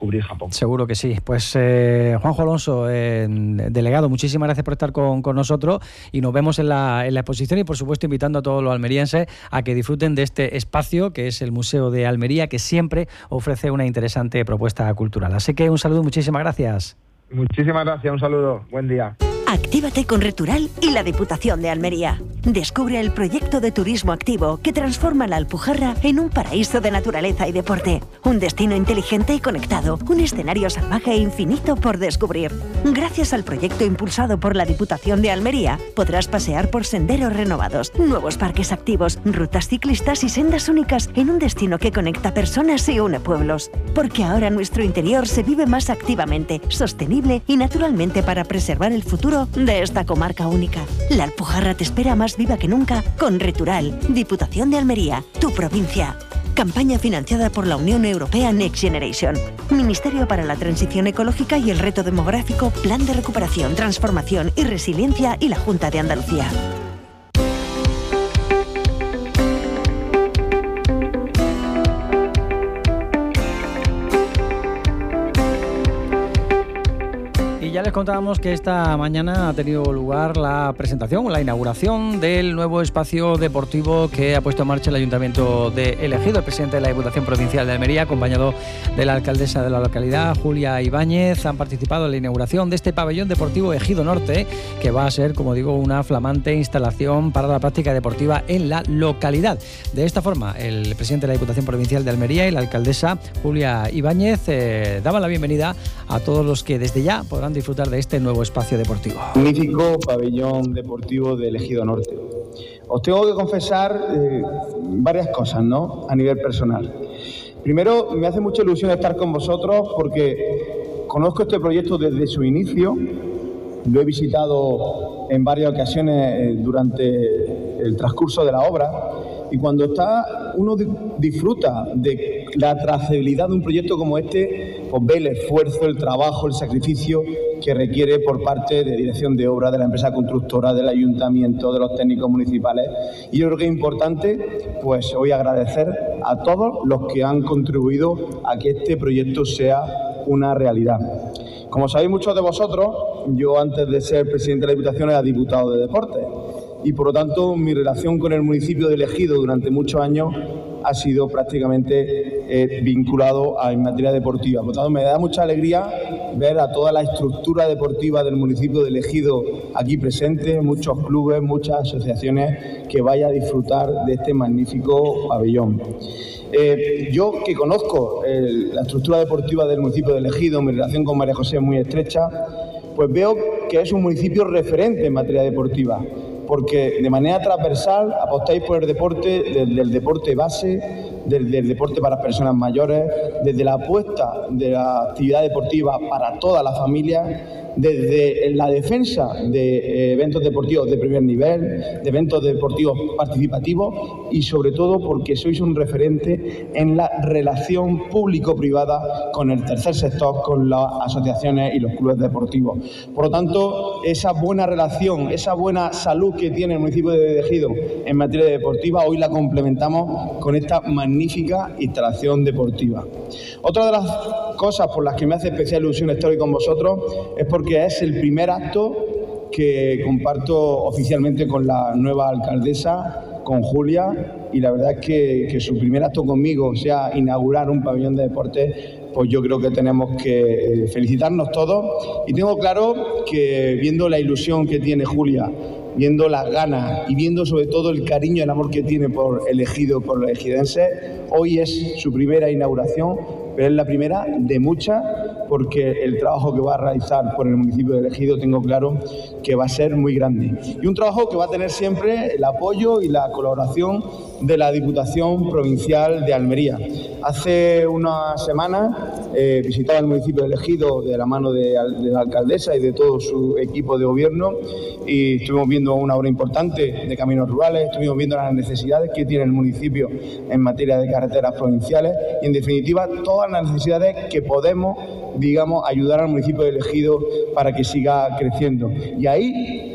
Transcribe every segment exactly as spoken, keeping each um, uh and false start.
descubrir Japón. Seguro que sí. Pues eh, Juanjo Alonso, eh, delegado, muchísimas gracias por estar con, con nosotros y nos vemos en la, en la exposición y por supuesto invitando a todos los almerienses a que disfruten de este espacio que es el Museo de Almería, que siempre ofrece una interesante propuesta cultural. Así que un saludo, muchísimas gracias. Muchísimas gracias, un saludo, buen día. Actívate con Retural y la Diputación de Almería. Descubre el proyecto de turismo activo que transforma la Alpujarra en un paraíso de naturaleza y deporte. Un destino inteligente y conectado, un escenario salvaje e infinito por descubrir. Gracias al proyecto impulsado por la Diputación de Almería, podrás pasear por senderos renovados, nuevos parques activos, rutas ciclistas y sendas únicas en un destino que conecta personas y une pueblos. Porque ahora nuestro interior se vive más activamente, sostenible y naturalmente para preservar el futuro de esta comarca única. La Alpujarra te espera más viva que nunca con Retural, Diputación de Almería, tu provincia. Campaña financiada por la Unión Europea Next Generation, Ministerio para la Transición Ecológica y el Reto Demográfico, Plan de Recuperación, Transformación y Resiliencia y la Junta de Andalucía. Y ya les contábamos que esta mañana ha tenido lugar la presentación, la inauguración del nuevo espacio deportivo que ha puesto en marcha el Ayuntamiento de El Ejido. El presidente de la Diputación Provincial de Almería, acompañado de la alcaldesa de la localidad, Julia Ibáñez, han participado en la inauguración de este pabellón deportivo Ejido Norte, que va a ser, como digo, una flamante instalación para la práctica deportiva en la localidad. De esta forma, el presidente de la Diputación Provincial de Almería y la alcaldesa Julia Ibáñez eh, daban la bienvenida a todos los que desde ya podrán disfrutar de este nuevo espacio deportivo. Magnífico pabellón deportivo del Ejido Norte. Os tengo que confesar eh, varias cosas, ¿no? A nivel personal. Primero, me hace mucha ilusión estar con vosotros porque conozco este proyecto desde su inicio. Lo he visitado en varias ocasiones durante el transcurso de la obra y cuando está uno disfruta de la trazabilidad de un proyecto como este, pues ve el esfuerzo, el trabajo, el sacrificio que requiere por parte de dirección de obra, de la empresa constructora, del ayuntamiento, de los técnicos municipales. Y yo creo que es importante, pues hoy agradecer a todos los que han contribuido a que este proyecto sea una realidad. Como sabéis muchos de vosotros, yo antes de ser presidente de la Diputación era diputado de Deportes y por lo tanto mi relación con el municipio de El Ejido durante muchos años ha sido prácticamente eh, vinculado a en materia deportiva. Por lo tanto, me da mucha alegría ver a toda la estructura deportiva del municipio de El Ejido aquí presente, muchos clubes, muchas asociaciones que vaya a disfrutar de este magnífico pabellón. Eh, yo que conozco el, la estructura deportiva del municipio de El Ejido, mi relación con María José es muy estrecha, pues veo que es un municipio referente en materia deportiva, porque de manera transversal apostáis por el deporte, desde el deporte base, desde el deporte para personas mayores, desde la apuesta de la actividad deportiva para toda la familia, desde la defensa de eventos deportivos de primer nivel, de eventos deportivos participativos y sobre todo porque sois un referente en la relación público-privada con el tercer sector, con las asociaciones y los clubes deportivos. Por lo tanto, esa buena relación, esa buena salud que tiene el municipio de Ejido en materia deportiva, hoy la complementamos con esta magnífica instalación deportiva. Otra de las cosas por las que me hace especial ilusión estar hoy con vosotros es porque es el primer acto que comparto oficialmente con la nueva alcaldesa, con Julia, y la verdad es que, que su primer acto conmigo sea inaugurar un pabellón de deportes, pues yo creo que tenemos que felicitarnos todos. Y tengo claro que viendo la ilusión que tiene Julia, viendo las ganas y viendo sobre todo el cariño y el amor que tiene por El Ejido, por los ejidenses, hoy es su primera inauguración, pero es la primera de muchas, porque el trabajo que va a realizar por el municipio de El Ejido tengo claro que va a ser muy grande. Y un trabajo que va a tener siempre el apoyo y la colaboración de la Diputación Provincial de Almería. Hace unas semanas eh, visitaba el municipio de El Ejido de la mano de, de la alcaldesa y de todo su equipo de gobierno y estuvimos viendo una obra importante de caminos rurales, estuvimos viendo las necesidades que tiene el municipio en materia de carreteras provinciales y en definitiva todas las necesidades que podemos, digamos, ayudar al municipio de El Ejido para que siga creciendo. Y ahí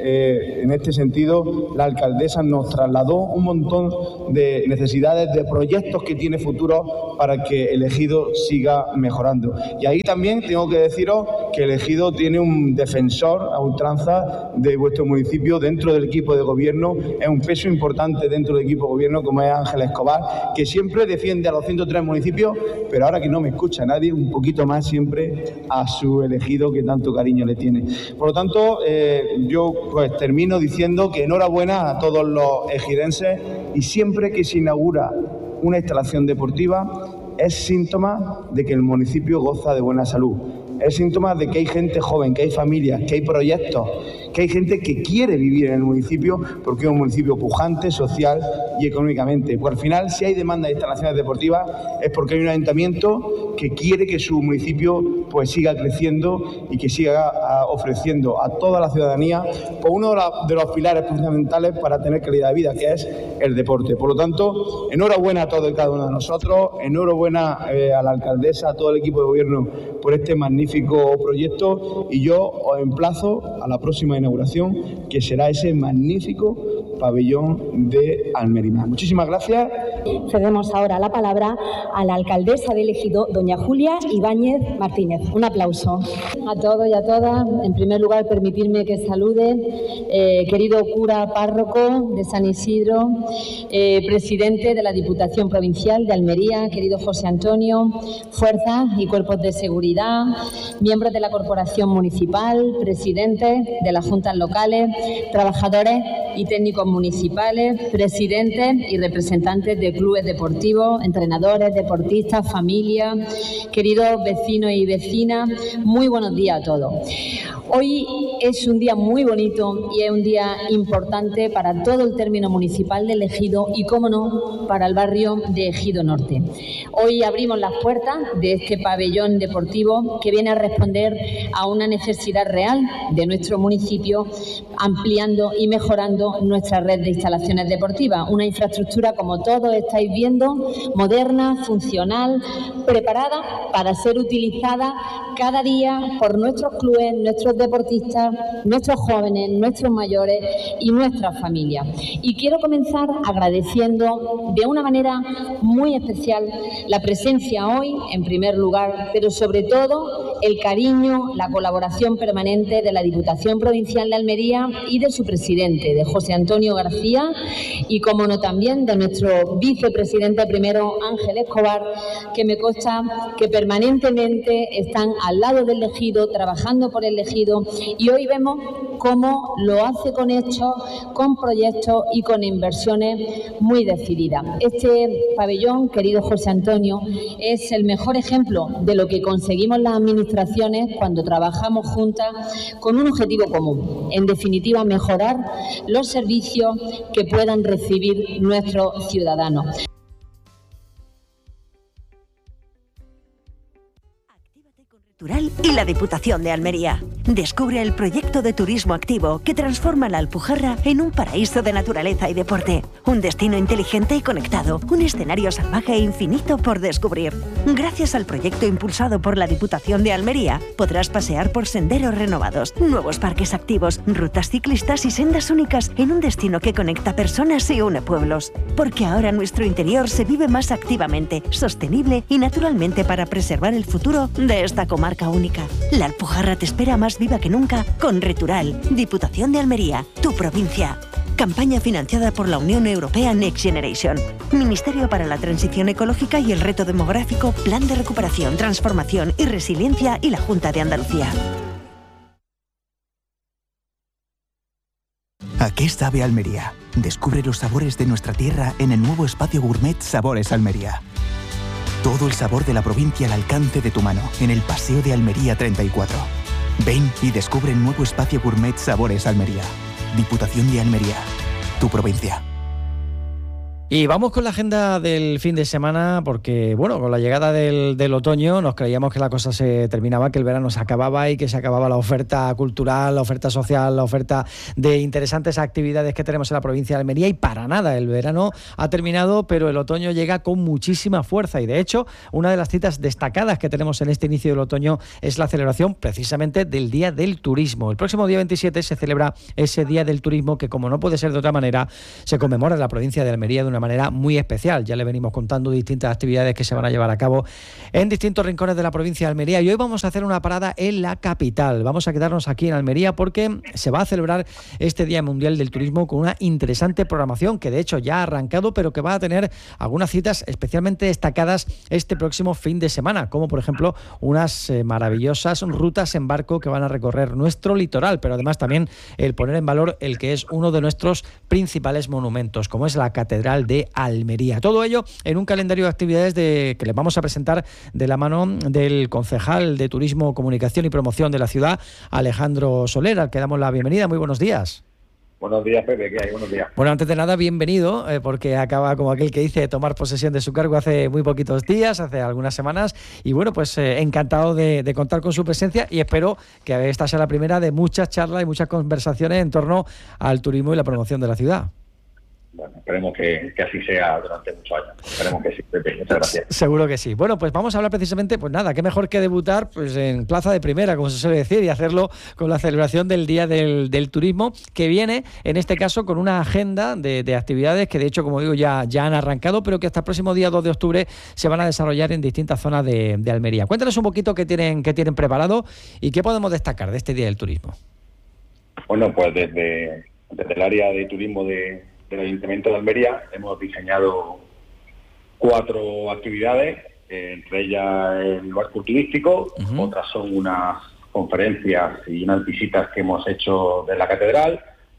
eh, en este sentido, la alcaldesa nos trasladó un montón de necesidades, de proyectos que tiene futuro para que el ejido siga mejorando. Y ahí también tengo que deciros que el ejido tiene un defensor a ultranza de vuestro municipio dentro del equipo de gobierno, es un peso importante dentro del equipo de gobierno como es Ángel Escobar, que siempre defiende a los ciento tres municipios, pero ahora que no me escucha nadie, un poquito más siempre a su elegido que tanto cariño le tiene. Por lo tanto, eh, yo pues termino diciendo que enhorabuena a todos los ejidenses, y siempre que se inaugura una instalación deportiva es síntoma de que el municipio goza de buena salud. Es síntoma de que hay gente joven, que hay familias, que hay proyectos, que hay gente que quiere vivir en el municipio porque es un municipio pujante, social y económicamente. Pues al final, si hay demanda de instalaciones deportivas es porque hay un ayuntamiento que quiere que su municipio pues siga creciendo y que siga a, ofreciendo a toda la ciudadanía pues, uno de, la, de los pilares fundamentales para tener calidad de vida, que es el deporte. Por lo tanto, enhorabuena a todos y cada uno de nosotros, enhorabuena eh, a la alcaldesa, a todo el equipo de gobierno por este magnífico proyecto, y yo os emplazo a la próxima inauguración, que será ese magnífico pabellón de Almería. Muchísimas gracias. Cedemos ahora la palabra a la alcaldesa del ejido, doña Julia Ibáñez Martínez. Un aplauso. A todos y a todas, en primer lugar, permitirme que salude, eh, querido cura párroco de San Isidro, eh, presidente de la Diputación Provincial de Almería, querido José Antonio, fuerzas y cuerpos de seguridad, miembros de la Corporación Municipal, presidentes de las juntas locales, trabajadores y técnicos municipales, presidentes y representantes de clubes deportivos, entrenadores, deportistas, familias, queridos vecinos y vecinas, muy buenos días a todos. Hoy es un día muy bonito y es un día importante para todo el término municipal del Ejido y, cómo no, para el barrio de Ejido Norte. Hoy abrimos las puertas de este pabellón deportivo que viene a responder a una necesidad real de nuestro municipio, ampliando y mejorando nuestra red de instalaciones deportivas. Una infraestructura, como todos estáis viendo, moderna, funcional, preparada para ser utilizada cada día por nuestros clubes, nuestros deportistas, nuestros jóvenes, nuestros mayores y nuestras familias. Y quiero comenzar agradeciendo de una manera muy especial la presencia hoy, en primer lugar, pero sobre todo el cariño, la colaboración permanente de la Diputación Provincial de Almería y de su presidente, de José Antonio García, y como no también de nuestro vicepresidente primero, Ángel Escobar, que me consta que permanentemente están al lado del ejido, trabajando por el ejido, y hoy vemos cómo lo hace con hechos, con proyectos y con inversiones muy decididas. Este pabellón, querido José Antonio, es el mejor ejemplo de lo que conseguimos las administraciones cuando trabajamos juntas con un objetivo común, en definitiva, mejorar los servicios que puedan recibir nuestros ciudadanos. Y la Diputación de Almería. Descubre el proyecto de turismo activo que transforma la Alpujarra en un paraíso de naturaleza y deporte. Un destino inteligente y conectado. Un escenario salvaje e infinito por descubrir. Gracias al proyecto impulsado por la Diputación de Almería, podrás pasear por senderos renovados, nuevos parques activos, rutas ciclistas y sendas únicas en un destino que conecta personas y une pueblos. Porque ahora nuestro interior se vive más activamente, sostenible y naturalmente para preservar el futuro de esta comarca única. La Alpujarra te espera más viva que nunca con Retural, Diputación de Almería, tu provincia. Campaña financiada por la Unión Europea Next Generation. Ministerio para la Transición Ecológica y el Reto Demográfico, Plan de Recuperación, Transformación y Resiliencia y la Junta de Andalucía. ¿A qué sabe Almería? Descubre los sabores de nuestra tierra en el nuevo espacio gourmet Sabores Almería. Todo el sabor de la provincia al alcance de tu mano, en el Paseo de Almería treinta y cuatro. Ven y descubre el nuevo espacio gourmet Sabores Almería. Diputación de Almería, tu provincia. Y vamos con la agenda del fin de semana porque, bueno, con la llegada del, del otoño nos creíamos que la cosa se terminaba, que el verano se acababa y que se acababa la oferta cultural, la oferta social, la oferta de interesantes actividades que tenemos en la provincia de Almería, y para nada, el verano ha terminado, pero el otoño llega con muchísima fuerza y de hecho una de las citas destacadas que tenemos en este inicio del otoño es la celebración precisamente del Día del Turismo. El próximo día veintisiete se celebra ese Día del Turismo que, como no puede ser de otra manera, se conmemora en la provincia de Almería de una manera muy especial. Ya le venimos contando distintas actividades que se van a llevar a cabo en distintos rincones de la provincia de Almería y hoy vamos a hacer una parada en la capital. Vamos a quedarnos aquí en Almería porque se va a celebrar este Día Mundial del Turismo con una interesante programación que de hecho ya ha arrancado, pero que va a tener algunas citas especialmente destacadas este próximo fin de semana, como por ejemplo unas eh, maravillosas rutas en barco que van a recorrer nuestro litoral, pero además también el poner en valor el que es uno de nuestros principales monumentos, como es la Catedral de Almería. Todo ello en un calendario de actividades de, que les vamos a presentar de la mano del concejal de Turismo, Comunicación y Promoción de la ciudad, Alejandro Soler, al que damos la bienvenida. Muy buenos días. Buenos días, Pepe, ¿qué hay? Buenos días. Bueno, antes de nada, bienvenido, eh, porque acaba, como aquel que dice, de tomar posesión de su cargo hace muy poquitos días, hace algunas semanas, y bueno, pues eh, encantado de, de contar con su presencia y espero que esta sea la primera de muchas charlas y muchas conversaciones en torno al turismo y la promoción de la ciudad. Bueno, esperemos que, que así sea durante muchos años. Esperemos que sí, Pepe. Muchas gracias. Seguro que sí. Bueno, pues vamos a hablar precisamente, pues nada, qué mejor que debutar pues en plaza de primera, como se suele decir, y hacerlo con la celebración del Día del, del Turismo, que viene, en este caso, con una agenda de, de actividades que, de hecho, como digo, ya, ya han arrancado, pero que hasta el próximo día dos de octubre se van a desarrollar en distintas zonas de, de Almería. Cuéntanos un poquito qué tienen, qué tienen preparado y qué podemos destacar de este Día del Turismo. Bueno, pues desde, desde el área de turismo de... del Ayuntamiento de Almería hemos diseñado cuatro actividades, eh, entre ellas el barco turístico, uh-huh. Otras son unas conferencias y unas visitas que hemos hecho de la catedral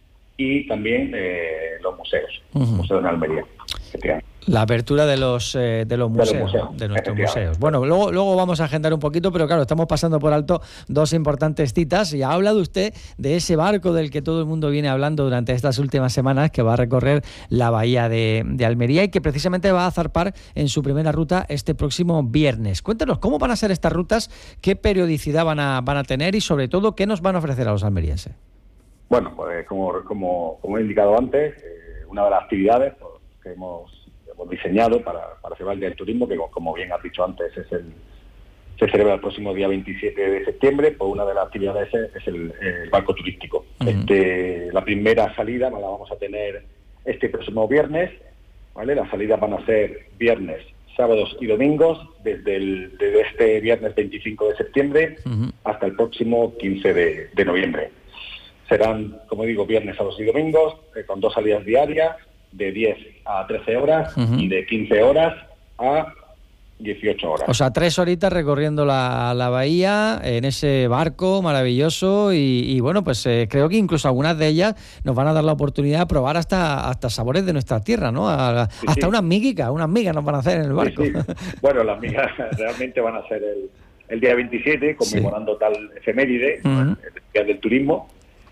y también eh, los museos, uh-huh. museos de Almería. La apertura de los eh, de los museos, de, los museos, de nuestros museos. Bueno, luego luego vamos a agendar un poquito, pero claro, estamos pasando por alto dos importantes citas y ha hablado usted de ese barco del que todo el mundo viene hablando durante estas últimas semanas, que va a recorrer la bahía de, de Almería y que precisamente va a zarpar en su primera ruta este próximo viernes. Cuéntanos, ¿cómo van a ser estas rutas? ¿Qué periodicidad van a, van a tener? Y sobre todo, ¿qué nos van a ofrecer a los almerienses? Bueno, pues como, como, como he indicado antes, eh, una de las actividades pues, que hemos hemos diseñado para, para celebrar el Día del Turismo, que como bien has dicho antes, es el se celebra el próximo día veintisiete de septiembre, pues una de las actividades es, es el, el barco turístico. Uh-huh. Este, la primera salida la vamos a tener este próximo viernes, ¿vale? Las salidas van a ser viernes, sábados y domingos, desde, el, desde este viernes veinticinco de septiembre uh-huh. hasta el próximo quince de, de noviembre. Serán, como digo, viernes, sábados y domingos, eh, con dos salidas diarias, de diez a trece horas uh-huh. y de quince horas a dieciocho horas. O sea, tres horitas recorriendo la, la bahía en ese barco maravilloso y, y bueno, pues eh, creo que incluso algunas de ellas nos van a dar la oportunidad de probar hasta hasta sabores de nuestra tierra, ¿no? A, sí, hasta sí. unas miguitas, unas migas nos van a hacer en el barco. Sí, sí. Bueno, las migas realmente van a ser el, el día veintisiete, conmemorando sí. tal efeméride, uh-huh. el Día del Turismo,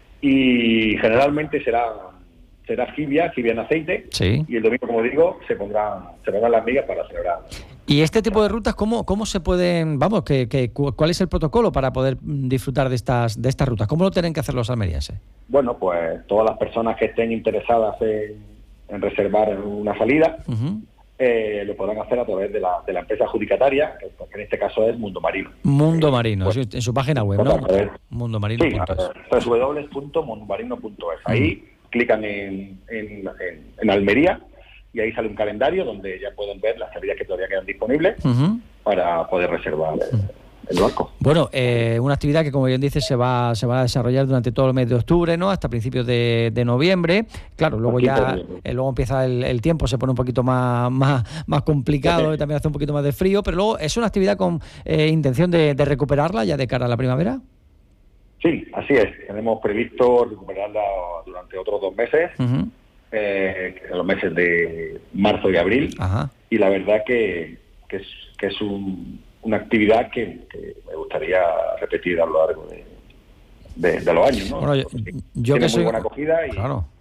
y generalmente será será jibia, jibia en aceite, sí. y el domingo, como digo, se pondrán se pondrán las migas para celebrar. ¿Y este tipo de rutas cómo cómo se pueden, vamos, que, que cuál es el protocolo para poder disfrutar de estas de estas rutas? ¿Cómo lo tienen que hacer los almerienses? Bueno, pues todas las personas que estén interesadas en, en reservar una salida, uh-huh. eh, lo podrán hacer a través de la, de la empresa adjudicataria, que en este caso es Mundo Marino. Mundo Marino, pues, en su página web, ¿no? Mundo Marino. Sí, doble u doble u doble u punto mundo marino punto es. Ahí uh-huh. clican en, en, en, en Almería y ahí sale un calendario donde ya pueden ver las salidas que todavía quedan disponibles uh-huh. para poder reservar el, el barco. Bueno, eh, una actividad que, como bien dice, se va se va a desarrollar durante todo el mes de octubre, ¿no? Hasta principios de, de noviembre. Claro, luego ya eh, luego empieza el, el tiempo, se pone un poquito más más, más complicado sí. y también hace un poquito más de frío, pero luego es una actividad con eh, intención de, de recuperarla ya de cara a la primavera. Sí, así es. Tenemos previsto recuperarla durante otros dos meses, uh-huh. eh, los meses de marzo y abril. Ajá. Y la verdad que, que es, que es un, una actividad que, que me gustaría repetir a lo largo de, de, de los años, ¿no? Bueno, yo, yo que tiene soy, muy buena acogida y... Claro.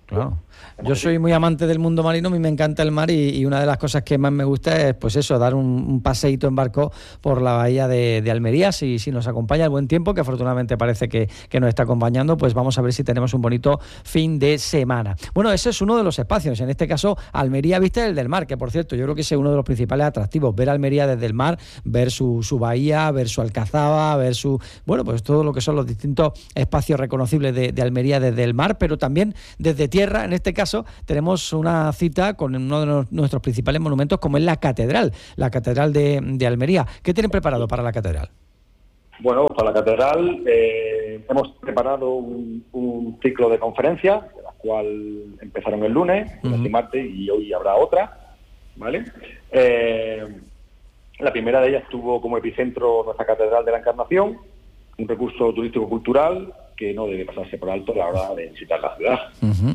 claro. Yo soy muy amante del mundo marino, a mí me encanta el mar y, y una de las cosas que más me gusta es pues eso, dar un, un paseíto en barco por la bahía de, de Almería. Si, si nos acompaña el buen tiempo, que afortunadamente parece que, que nos está acompañando, pues vamos a ver si tenemos un bonito fin de semana. Bueno, ese es uno de los espacios, en este caso Almería Vista del Mar, que por cierto yo creo que ese es uno de los principales atractivos, ver Almería desde el mar, ver su, su bahía, ver su alcazaba, ver su, bueno, pues todo lo que son los distintos espacios reconocibles de, de Almería desde el mar, pero también desde tierra. En este caso tenemos una cita con uno de los, nuestros principales monumentos, como es la catedral, la catedral de, de Almería. ¿Qué tienen preparado para la catedral? Bueno, para la catedral eh, hemos preparado un, un ciclo de conferencias, de las cuales empezaron el lunes, uh-huh. el martes, y hoy habrá otra, ¿vale? Eh, la primera de ellas tuvo como epicentro nuestra Catedral de la Encarnación, un recurso turístico-cultural que no debe pasarse por alto a la hora de visitar la ciudad. Uh-huh.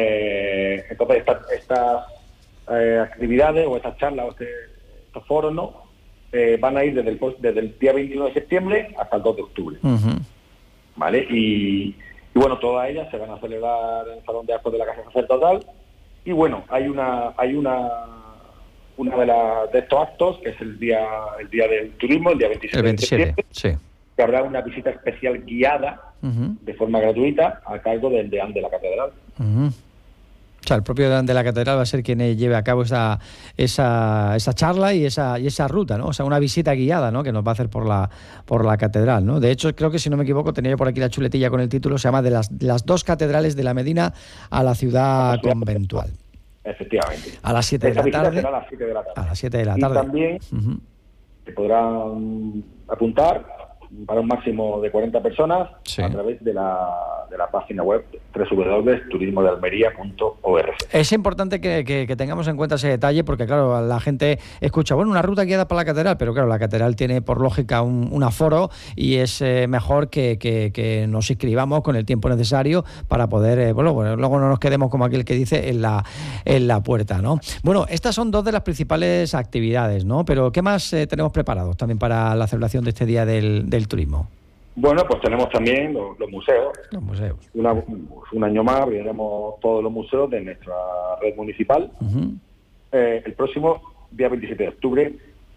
Eh, entonces estas, estas eh, actividades o estas charlas o este, estos foros no eh, van a ir desde el, desde el día veintiuno de septiembre hasta el dos de octubre, uh-huh. ¿vale? Y, y bueno, todas ellas se van a celebrar en el Salón de Actos de la Casa Sacerdotal. Y bueno, hay una hay una una de, la, de estos actos que es el día el día del turismo, el día veintisiete, el veintisiete de septiembre, sí. que habrá una visita especial guiada uh-huh. de forma gratuita a cargo del deán de la catedral. Uh-huh. O sea, el propio deán de la catedral va a ser quien lleve a cabo esa esa esa charla y esa y esa ruta, ¿no? O sea, una visita guiada, ¿no? Que nos va a hacer por la por la catedral, ¿no? De hecho, creo que si no me equivoco, tenía yo por aquí la chuletilla con el título, se llama de las las dos catedrales de la Medina a la ciudad, a la ciudad conventual. Efectivamente. A las siete de la tarde. Será a las siete de la tarde. A las siete de la tarde. Y también uh-huh. se podrán apuntar para un máximo de cuarenta personas sí. a través de la, de la página web doble u doble u doble u punto turismo de almería punto org. Es importante que, que, que tengamos en cuenta ese detalle porque, claro, la gente escucha, bueno, una ruta guiada para la catedral, pero claro, la catedral tiene por lógica un, un aforo y es eh, mejor que, que, que nos inscribamos con el tiempo necesario para poder, eh, bueno, bueno, luego no nos quedemos como aquel que dice en la, en la puerta, ¿no? Bueno, estas son dos de las principales actividades, ¿no? Pero ¿qué más eh, tenemos preparados también para la celebración de este Día del, del Turismo? Bueno, pues tenemos también los, los museos. Los museos. Una, un año más veremos todos los museos de nuestra red municipal. Uh-huh. Eh, el próximo día veintisiete de octubre,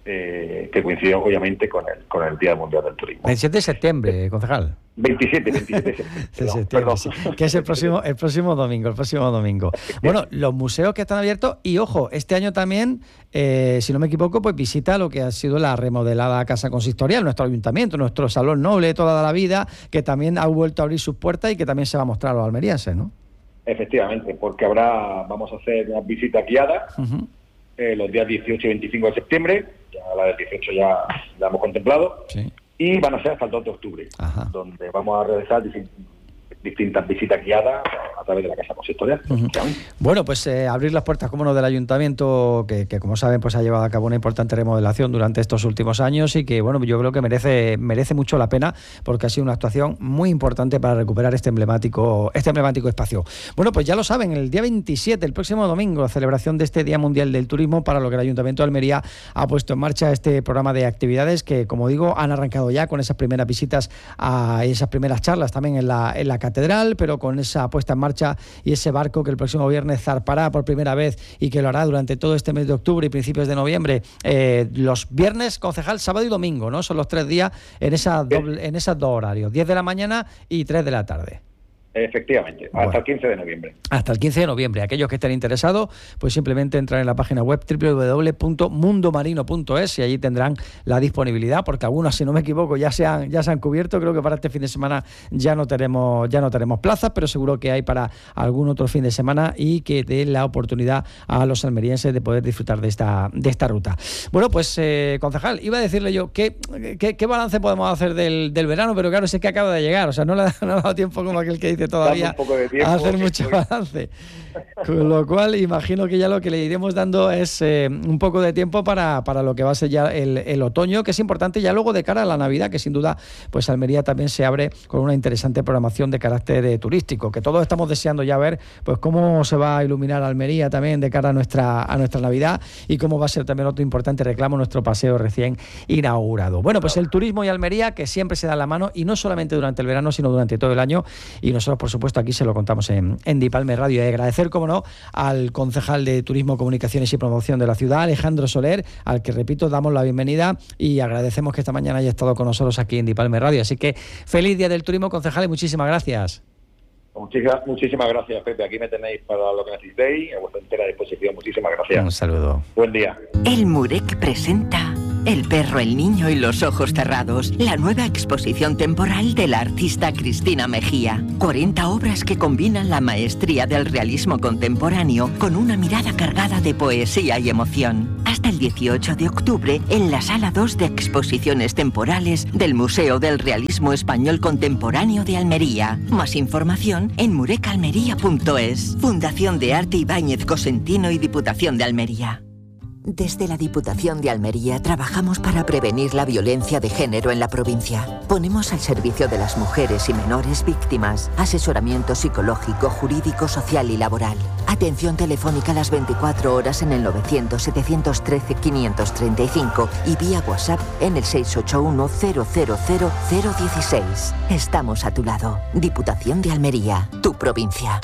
eh, que coincide obviamente con el con el Día Mundial del Turismo. veintisiete de septiembre, concejal. veintisiete, veintisiete de septiembre. Perdón, septiembre sí, que es el próximo el próximo domingo, el próximo domingo. Bueno, los museos que están abiertos y, ojo, este año también, eh, si no me equivoco, pues visita lo que ha sido la remodelada Casa Consistorial, nuestro ayuntamiento, nuestro Salón Noble de toda la vida, que también ha vuelto a abrir sus puertas y que también se va a mostrar a los almerienses, ¿no? Efectivamente, porque habrá, vamos a hacer unas visitas guiadas uh-huh. eh, los días dieciocho y veinticinco de septiembre, ya la del dieciocho ya la hemos contemplado. Sí. Y van a ser hasta el dos de octubre, Ajá. donde vamos a realizar distintas visitas guiadas a través de la Casa Consistorial. Uh-huh. Bueno, pues eh, abrir las puertas, como no, del ayuntamiento, que, que como saben, pues ha llevado a cabo una importante remodelación durante estos últimos años y que, bueno, yo creo que merece merece mucho la pena porque ha sido una actuación muy importante para recuperar este emblemático este emblemático espacio. Bueno, pues ya lo saben, el día veintisiete, el próximo domingo, la celebración de este Día Mundial del Turismo, para lo que el Ayuntamiento de Almería ha puesto en marcha este programa de actividades que, como digo, han arrancado ya con esas primeras visitas a esas primeras charlas también en la, en la catedral, pero con esa puesta en marcha y ese barco que el próximo viernes zarpará por primera vez y que lo hará durante todo este mes de octubre y principios de noviembre, eh, los viernes, concejal, sábado y domingo, ¿no? Son los tres días en esa doble, en esos dos horarios, diez de la mañana y tres de la tarde. Efectivamente, hasta bueno. el quince de noviembre. Hasta el quince de noviembre. Aquellos que estén interesados, pues simplemente entrar en la página web doble u doble u doble u punto mundo marino punto es y allí tendrán la disponibilidad, porque algunos, si no me equivoco, ya se han, ya se han cubierto. Creo que para este fin de semana ya no tenemos, ya no tenemos plazas, pero seguro que hay para algún otro fin de semana y que dé la oportunidad a los almerienses de poder disfrutar de esta, de esta ruta. Bueno, pues, eh, concejal, iba a decirle yo, ¿qué, qué, qué balance podemos hacer del, del verano? Pero claro, es que acaba de llegar, o sea, no le ha, no le ha dado tiempo como aquel que dice todavía un poco de tiempo, a hacer mucho estoy... balance, con lo cual imagino que ya lo que le iremos dando es eh, un poco de tiempo para, para lo que va a ser ya el, el otoño, que es importante ya luego de cara a la Navidad, que sin duda pues Almería también se abre con una interesante programación de carácter eh, turístico, que todos estamos deseando ya ver pues cómo se va a iluminar Almería también de cara a nuestra, a nuestra Navidad y cómo va a ser también otro importante reclamo nuestro paseo recién inaugurado. Bueno, pues el turismo y Almería, que siempre se da la mano, y no solamente durante el verano sino durante todo el año, y nosotros nosotros, por supuesto, aquí se lo contamos en, en Dipalme Radio. Y agradecer, como no, al concejal de Turismo, Comunicaciones y Promoción de la ciudad, Alejandro Soler, al que, repito, damos la bienvenida y agradecemos que esta mañana haya estado con nosotros aquí en Dipalme Radio. Así que feliz Día del Turismo, concejal, y muchísimas gracias. Muchísimas, muchísimas gracias, Pepe. Aquí me tenéis para lo que necesitéis, a vuestra entera disposición. Muchísimas gracias. Un saludo. Buen día. El Murec presenta El perro, el niño y los ojos cerrados, la nueva exposición temporal de la artista Cristina Mejía. cuarenta obras que combinan la maestría del realismo contemporáneo con una mirada cargada de poesía y emoción. Hasta el dieciocho de octubre en la Sala dos de Exposiciones Temporales del Museo del Realismo Español Contemporáneo de Almería. Más información en murecalmería punto es. Fundación de Arte Ibáñez Cosentino y Diputación de Almería. Desde la Diputación de Almería trabajamos para prevenir la violencia de género en la provincia. Ponemos al servicio de las mujeres y menores víctimas asesoramiento psicológico, jurídico, social y laboral. Atención telefónica las veinticuatro horas en el novecientos, setecientos trece, quinientos treinta y cinco y vía WhatsApp en el seis ocho uno, cero cero cero, cero dieciséis. Estamos a tu lado. Diputación de Almería, tu provincia.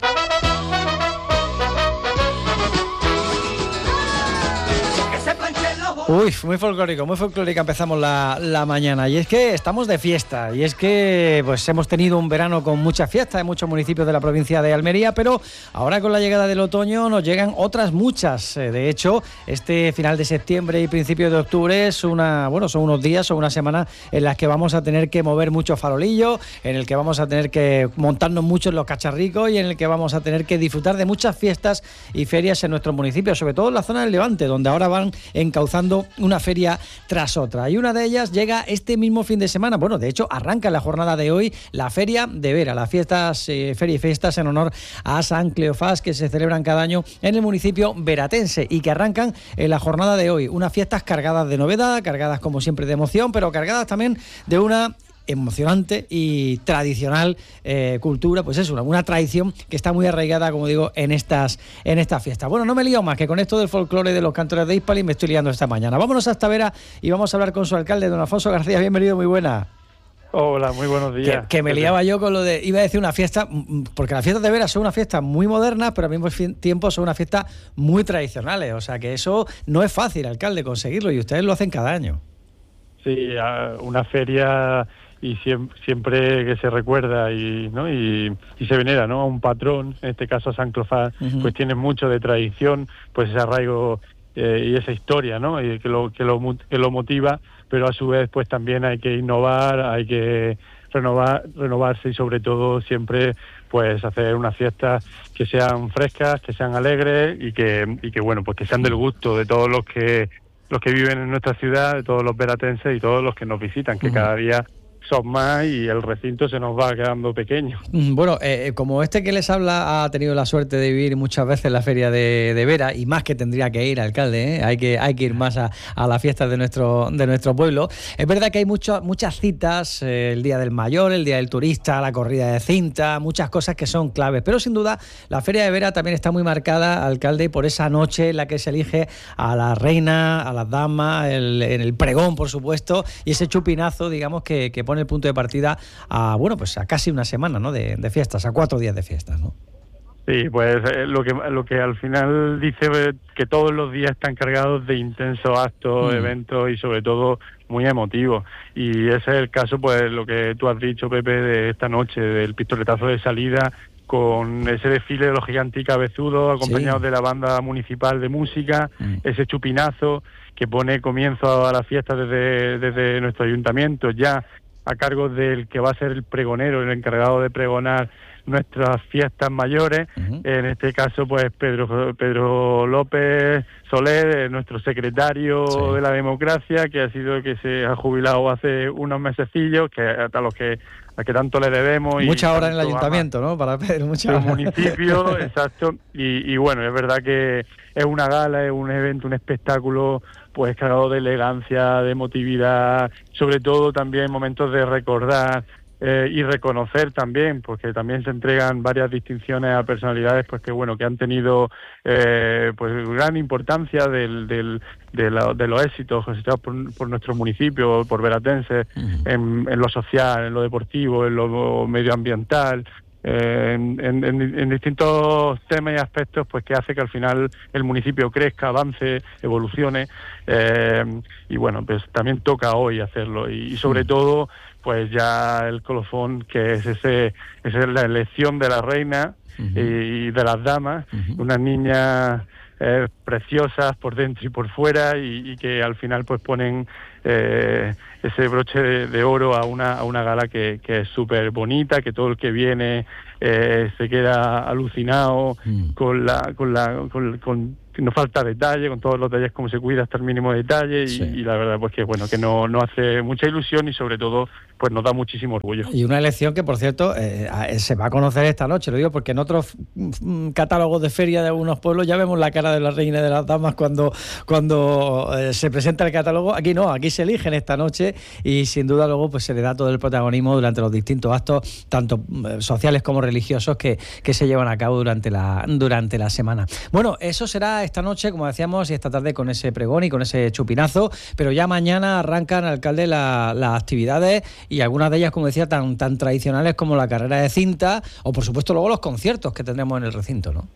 Uy, muy folclórico, muy folclórica empezamos la, la mañana. Y es que estamos de fiesta, y es que pues hemos tenido un verano con muchas fiestas en muchos municipios de la provincia de Almería, pero ahora con la llegada del otoño nos llegan otras muchas. De hecho, este final de septiembre y principio de octubre es una, bueno, son unos días, son una semana en las que vamos a tener que mover muchos farolillos, en el que vamos a tener que montarnos mucho en los cacharricos y en el que vamos a tener que disfrutar de muchas fiestas y ferias en nuestros municipios, sobre todo en la zona del Levante, donde ahora van encauzando una feria tras otra. Y una de ellas llega este mismo fin de semana. Bueno, de hecho, arranca la jornada de hoy la Feria de Vera, las fiestas, eh, feria y fiestas en honor a San Cleofás, que se celebran cada año en el municipio veratense y que arrancan en la jornada de hoy. Unas fiestas cargadas de novedad, cargadas como siempre de emoción, pero cargadas también de una emocionante y tradicional eh, cultura, pues es una, una tradición que está muy arraigada, como digo, en estas en estas fiestas. Bueno, no me lío más, que con esto del folclore de los cantores de Hispali me estoy liando esta mañana. Vámonos hasta Vera y vamos a hablar con su alcalde, don Alfonso García. Bienvenido, muy buena. Hola, muy buenos días. Que, que me liaba yo con lo de, iba a decir una fiesta, porque las fiestas de Vera son unas fiestas muy modernas, pero al mismo tiempo son unas fiestas muy tradicionales, o sea que eso no es fácil, alcalde, conseguirlo, y ustedes lo hacen cada año. Sí, una feria y siempre, siempre que se recuerda y no y, y se venera, ¿no?, a un patrón, en este caso a San Cleofás, uh-huh. Pues tiene mucho de tradición, pues ese arraigo eh, y esa historia, ¿no?, y que lo que lo que lo motiva, pero a su vez pues también hay que innovar, hay que renovar renovarse y sobre todo siempre pues hacer unas fiestas que sean frescas, que sean alegres y que y que bueno, pues que sean del gusto de todos los que los que viven en nuestra ciudad, de todos los veratenses y todos los que nos visitan, que uh-huh. cada día son más y el recinto se nos va quedando pequeño. Bueno, eh, como este que les habla ha tenido la suerte de vivir muchas veces la feria de, de Vera, y más que tendría que ir, alcalde, ¿eh? hay que hay que ir más a, a las fiestas de nuestro de nuestro pueblo. Es verdad que hay mucho, muchas citas, eh, el Día del Mayor, el Día del Turista, la corrida de cinta, muchas cosas que son claves, pero sin duda la feria de Vera también está muy marcada, alcalde, por esa noche en la que se elige a la reina, a las damas, el, en el pregón, por supuesto, y ese chupinazo, digamos, que, que pone el punto de partida a, bueno, pues a casi una semana, ¿no?, de, de fiestas, a cuatro días de fiestas, ¿no? Sí, pues eh, lo que lo que al final dice eh, que todos los días están cargados de intensos actos, mm. eventos y sobre todo muy emotivos. Y ese es el caso, pues lo que tú has dicho, Pepe, de esta noche, del pistoletazo de salida, con ese desfile de los gigantes y cabezudos, acompañados sí. de la banda municipal de música, mm. ese chupinazo que pone comienzo a la fiesta desde, desde nuestro ayuntamiento, ya a cargo del que va a ser el pregonero, el encargado de pregonar nuestras fiestas mayores, uh-huh. en este caso pues Pedro Pedro López Soler, nuestro secretario sí. de la democracia, que ha sido el que se ha jubilado hace unos mesecillos, que a los que a que tanto le debemos. Muchas horas en el ama, ayuntamiento, ¿no? Para Pedro, muchas horas. Municipio, exacto, y, y bueno, es verdad que es una gala, es un evento, un espectáculo pues cargado de elegancia, de emotividad, sobre todo también momentos de recordar eh, y reconocer también, porque también se entregan varias distinciones a personalidades pues que bueno que han tenido eh, pues gran importancia del, del, de, la, de los éxitos cosechados por, por nuestro municipio, por veratenses, uh-huh. en, en lo social, en lo deportivo, en lo medioambiental. eh, en, en, en distintos temas y aspectos, pues que hace que al final el municipio crezca, avance, evolucione, eh, y bueno, pues también toca hoy hacerlo, y, y sobre todo pues ya el colofón, que es ese, esa es la elección de la reina uh-huh. y, y de las damas, uh-huh. unas niñas eh, preciosas por dentro y por fuera, y, y que al final pues ponen eh, ese broche de, de oro a una a una gala que, que es súper bonita, que todo el que viene eh, se queda alucinado mm. con la con la con, con no falta detalle, con todos los detalles, como se cuida hasta el mínimo detalle, y, sí. y la verdad pues que bueno, que no, no hace mucha ilusión, y sobre todo pues nos da muchísimo orgullo. Y una elección que, por cierto, eh, se va a conocer esta noche, lo digo porque en otros mm, catálogos de feria de algunos pueblos ya vemos la cara de la reina y de las damas cuando, cuando eh, se presenta el catálogo. Aquí no, aquí se eligen esta noche, y sin duda luego pues se le da todo el protagonismo durante los distintos actos, tanto eh, sociales como religiosos, que, que se llevan a cabo durante la, durante la semana. Bueno, eso será esta noche, como decíamos, y esta tarde con ese pregón y con ese chupinazo, pero ya mañana arrancan, alcalde, la, las actividades, y algunas de ellas, como decía, tan, tan tradicionales como la carrera de cinta, o por supuesto luego los conciertos que tendremos en el recinto, ¿no?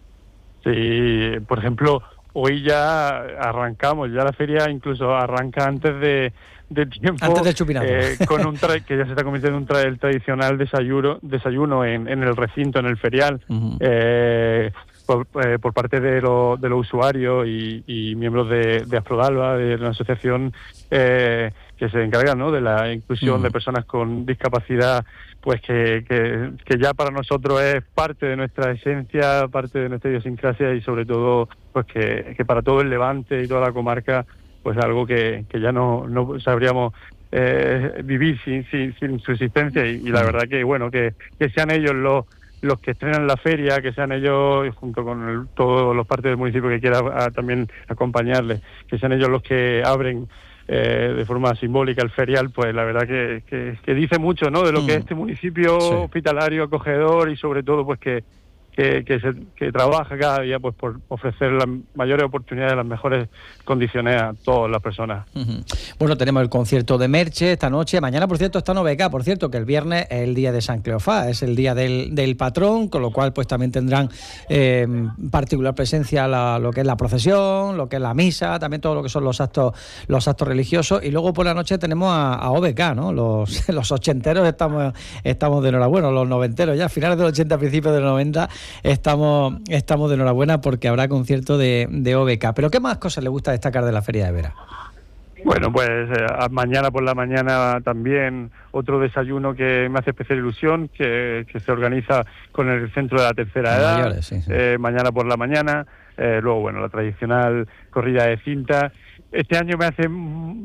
Sí, por ejemplo, hoy ya arrancamos, ya la feria incluso arranca antes de, de tiempo. Antes del chupinazo. Eh, con un tra- que ya se está convirtiendo en un tra- el tradicional desayuno, desayuno en, en el recinto, en el ferial. Uh-huh. Eh, Por, eh, por parte de, lo, de los usuarios y, y miembros de, de Afrodalba, de una asociación eh, que se encarga, ¿no?, de la inclusión mm. de personas con discapacidad, pues que, que, que ya para nosotros es parte de nuestra esencia, parte de nuestra idiosincrasia, y sobre todo pues que, que para todo el Levante y toda la comarca pues algo que, que ya no, no sabríamos eh, vivir sin, sin, sin su existencia, y, y la verdad que bueno, que, que sean ellos los los que estrenan la feria, que sean ellos, junto con el, todos los partes del municipio que quiera a, también acompañarles, que sean ellos los que abren eh, de forma simbólica el ferial, pues la verdad que, que, que dice mucho, ¿no?, de lo mm. que es este municipio sí. hospitalario, acogedor, y sobre todo pues que que, que, se, que trabaja cada día pues por ofrecer las mayores oportunidades, las mejores condiciones a todas las personas. Uh-huh. Bueno, tenemos el concierto de Merche esta noche. Mañana, por cierto, está Noveca, por cierto, que el viernes es el día de San Cleofás, es el día del, del patrón, con lo cual pues también tendrán eh, particular presencia la, lo que es la procesión, lo que es la misa, también todo lo que son los actos los actos religiosos. Y luego por la noche tenemos a, a O B K, ¿no? Los, los ochenteros estamos, estamos de enhorabuena, los noventeros ya, finales de los ochenta, principios de los noventa, Estamos, estamos de enhorabuena porque habrá concierto de, de O B K. ¿Pero qué más cosas le gusta destacar de la Feria de Vera? Bueno, pues eh, mañana por la mañana también otro desayuno que me hace especial ilusión, que, que se organiza con el Centro de la Tercera Edad, mayores, sí, sí. Eh, mañana por la mañana. Eh, luego, bueno, la tradicional corrida de cinta. Este año me hace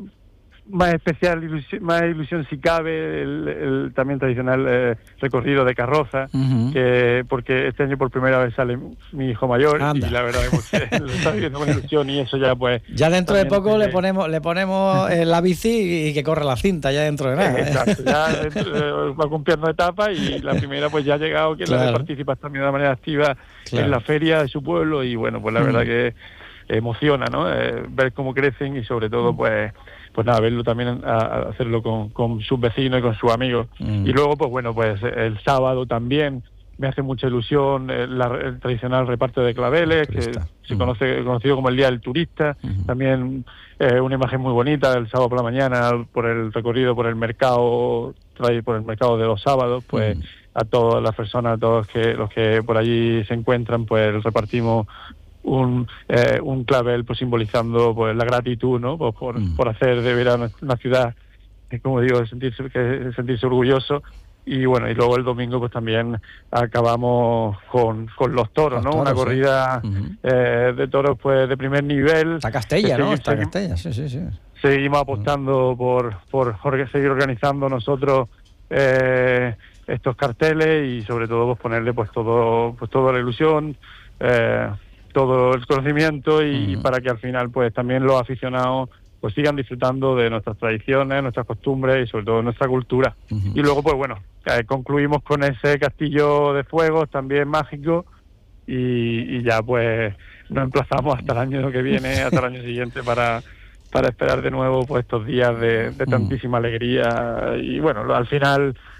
más especial, ilusión, más ilusión si cabe, el, el también tradicional eh, recorrido de carroza, uh-huh. que porque este año por primera vez sale mi hijo mayor. Anda. Y la verdad es que lo está viviendo con ilusión, y eso ya pues... Ya dentro de poco tiene... le ponemos le ponemos eh, la bici y que corre la cinta, ya dentro de nada. Exacto, ya dentro, eh, va cumpliendo etapas, y la primera pues ya ha llegado, que claro. la de participar también de manera activa claro. en la feria de su pueblo, y bueno, pues la uh-huh. verdad que emociona, ¿no? Eh, ver cómo crecen, y sobre todo pues pues nada, verlo también a, a hacerlo con, con sus vecinos y con sus amigos. Mm. Y luego, pues bueno, pues el sábado también me hace mucha ilusión el, la, el tradicional reparto de claveles, que se mm. conoce conocido como el Día del Turista. Mm. También eh, una imagen muy bonita el sábado por la mañana, por el recorrido por el mercado, por el mercado de los sábados, pues mm. a todas las personas, a todos que, los que por allí se encuentran, pues repartimos un eh, un clavel, pues simbolizando pues la gratitud, ¿no? Pues, por, mm. por hacer de Vera una ciudad, como digo, sentirse que sentirse orgulloso. Y bueno, y luego el domingo pues también acabamos con, con los toros, los ¿no? Toros, una corrida uh-huh. eh, de toros pues de primer nivel. Está Castella, ¿no? Está Castella, sí, sí, sí. Seguimos apostando uh-huh. por, por por seguir organizando nosotros eh, estos carteles, y sobre todo pues ponerle pues todo pues toda la ilusión, eh, todo el conocimiento, y uh-huh. para que al final pues también los aficionados pues sigan disfrutando de nuestras tradiciones, nuestras costumbres y sobre todo nuestra cultura. Uh-huh. Y luego pues bueno, eh, concluimos con ese castillo de fuegos también mágico, y, y ya pues nos emplazamos hasta el año que viene, hasta el año siguiente, para para esperar de nuevo pues estos días de, de tantísima uh-huh. alegría. Y bueno, al final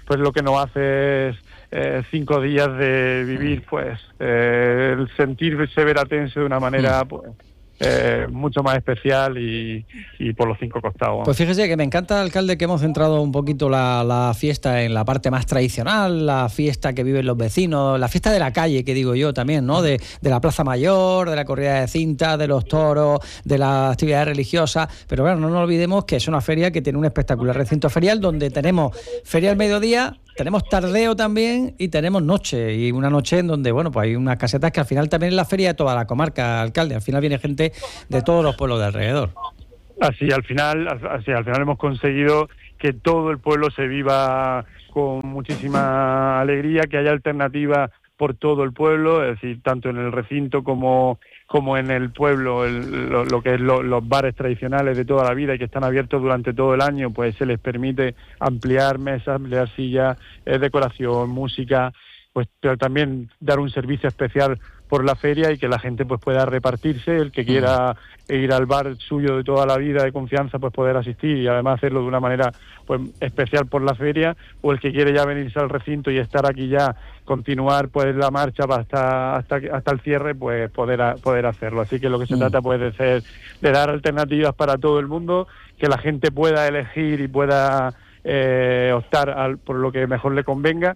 pues lo que nos hace es eh, cinco días de vivir, pues, eh, el sentirse veratense de una manera, pues, Eh, mucho más especial y, y por los cinco costados. Pues fíjese que me encanta, alcalde, que hemos centrado un poquito la, la fiesta en la parte más tradicional, la fiesta que viven los vecinos, la fiesta de la calle, que digo yo también, ¿no? De, de la Plaza Mayor, de la corrida de cinta, de los toros, de las actividades religiosas, pero bueno, no nos olvidemos que es una feria que tiene un espectacular recinto ferial donde tenemos feria al mediodía, tenemos tardeo también y tenemos noche, y una noche en donde, bueno, pues hay unas casetas que al final también es la feria de toda la comarca, alcalde, al final viene gente de todos los pueblos de alrededor. Así, al final, así, al final hemos conseguido que todo el pueblo se viva con muchísima alegría, que haya alternativa por todo el pueblo, es decir, tanto en el recinto como como en el pueblo, el, lo, lo que es lo, los bares tradicionales de toda la vida y que están abiertos durante todo el año, pues se les permite ampliar mesas, ampliar sillas, eh, decoración, música, pues pero también dar un servicio especial por la feria y que la gente pues pueda repartirse, el que quiera ir al bar suyo de toda la vida de confianza pues poder asistir y además hacerlo de una manera pues especial por la feria, o el que quiere ya venirse al recinto y estar aquí ya, continuar pues la marcha hasta hasta hasta el cierre, pues poder a, poder hacerlo. Así que lo que se mm. trata pues de ser de dar alternativas para todo el mundo, que la gente pueda elegir y pueda eh, optar al, por lo que mejor le convenga.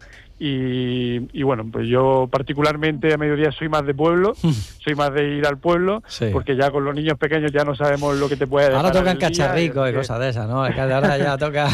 Y, y bueno, pues yo particularmente a mediodía soy más de pueblo, soy más de ir al pueblo, sí. porque ya con los niños pequeños ya no sabemos lo que te puede dejar. Ahora tocan cacharricos y cosas de esas, ¿no? Ahora ya toca...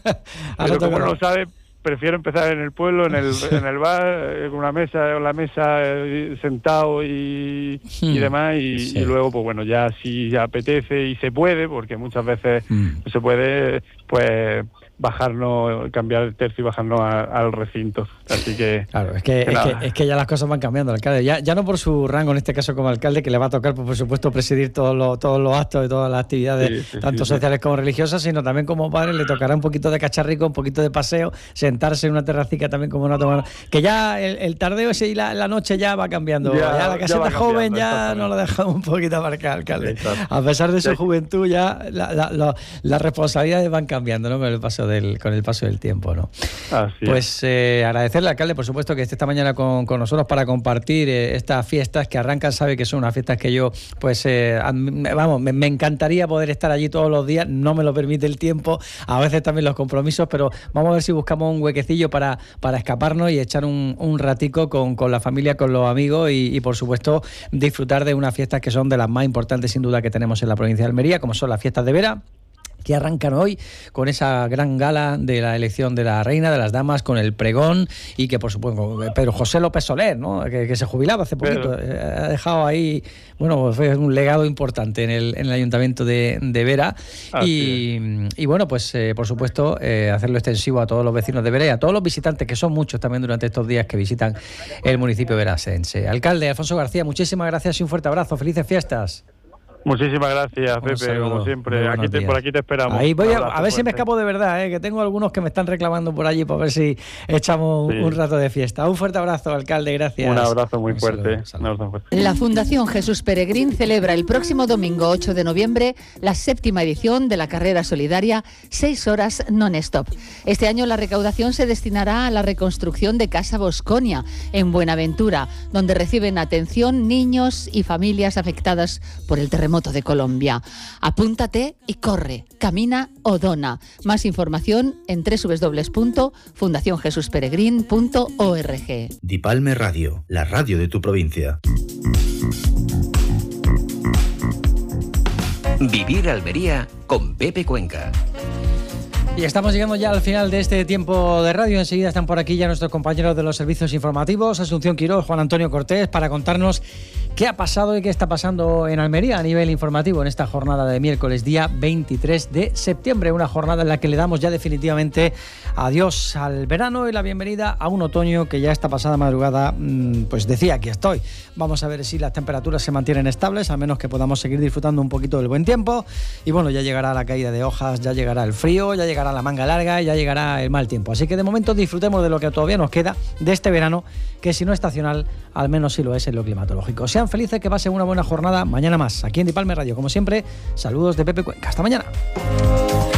Pero toca... como no sabe, prefiero empezar en el pueblo, en el en el bar, con una mesa, en la mesa eh, sentado y, hmm. y demás, y, sí. y luego, pues bueno, ya si apetece y se puede, porque muchas veces hmm. se puede, pues... bajarnos, cambiar el tercio y bajarnos a, al recinto. Así que... Claro, es que, que, es, que, es que ya las cosas van cambiando, alcalde. Ya, ya no por su rango, en este caso como alcalde, que le va a tocar, pues, por supuesto, presidir todos los, todos los actos y todas las actividades, sí, sí, tanto sí, sociales sí. como religiosas, sino también como padre le tocará un poquito de cacharrico, un poquito de paseo, sentarse en una terracica también como una tomada. Que ya el, el tardeo ese y la, la noche ya va cambiando. Ya, ya la caseta ya joven ya no lo dejamos un poquito aparcar, alcalde. Exacto. A pesar de su sí. juventud, ya la, la, la, las responsabilidades van cambiando, ¿no? Con el paso Del, con el paso del tiempo, ¿no? Así pues eh, agradecerle, alcalde, por supuesto, que esté esta mañana con, con nosotros para compartir eh, estas fiestas que arrancan. Sabe que son unas fiestas que yo, pues, eh, vamos, me, me encantaría poder estar allí todos los días, no me lo permite el tiempo, a veces también los compromisos, pero vamos a ver si buscamos un huequecillo para, para escaparnos y echar un, un ratico con, con la familia, con los amigos y, y, por supuesto, disfrutar de unas fiestas que son de las más importantes, sin duda, que tenemos en la provincia de Almería, como son las fiestas de Vera, que arrancan hoy con esa gran gala de la elección de la reina, de las damas, con el pregón, y que por supuesto Pedro José López Soler, ¿no? que, que se jubilaba hace poquito, eh, ha dejado ahí, bueno, fue un legado importante en el, en el ayuntamiento de, de Vera, y, y bueno, pues eh, por supuesto eh, hacerlo extensivo a todos los vecinos de Vera y a todos los visitantes, que son muchos también durante estos días que visitan el municipio verasense. Alcalde Alfonso García, muchísimas gracias y un fuerte abrazo, felices fiestas. Muchísimas gracias, Pepe, saludo, como siempre. Aquí te, por aquí te esperamos. Ahí voy a, a ver si me escapo de verdad, ¿eh? Que tengo algunos que me están reclamando por allí para ver si echamos sí. un rato de fiesta. Un fuerte abrazo, alcalde, gracias. Un abrazo muy un fuerte. Saludo, saludo. Un abrazo fuerte. La Fundación Jesús Peregrín celebra el próximo domingo ocho de noviembre la séptima edición de la carrera solidaria seis horas non-stop. Este año la recaudación se destinará a la reconstrucción de Casa Bosconia, en Buenaventura, donde reciben atención niños y familias afectadas por el terremoto de Colombia. Apúntate y corre, camina o dona. Más información en doble u doble u doble u punto fundación jesús peregrín punto org. Dipalme Radio, la radio de tu provincia. Vivir Almería con Pepe Cuenca. Y estamos llegando ya al final de este tiempo de radio. Enseguida están por aquí ya nuestros compañeros de los servicios informativos, Asunción Quiroz, Juan Antonio Cortés, para contarnos qué ha pasado y qué está pasando en Almería a nivel informativo en esta jornada de miércoles, día veintitrés de septiembre. Una jornada en la que le damos ya definitivamente adiós al verano y la bienvenida a un otoño que ya esta pasada madrugada, pues decía, aquí estoy. Vamos a ver si las temperaturas se mantienen estables, a menos que podamos seguir disfrutando un poquito del buen tiempo. Y bueno, ya llegará la caída de hojas, ya llegará el frío, ya llegará la manga larga y ya llegará el mal tiempo. Así que de momento disfrutemos de lo que todavía nos queda de este verano, que si no estacional, al menos sí lo es en lo climatológico. Sean felices, que pasen una buena jornada. Mañana más, aquí en Dipalme Radio. Como siempre, saludos de Pepe Cuenca. Hasta mañana.